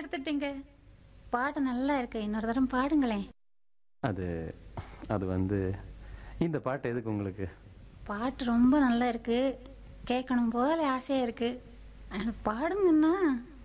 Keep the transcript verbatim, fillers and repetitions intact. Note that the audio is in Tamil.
எடுத்துட்டீங்க. பாட்டு நல்லா இருக்கு, இன்னொரு தரம் பாடுங்களேன். அது அது வந்து இந்த பாட்டு எதுக்கு உங்களுக்கு? பாட்டு ரொம்ப நல்லா இருக்கு, கேட்கணும் போல ஆசையா இருக்கு. பாடுங்கன்னா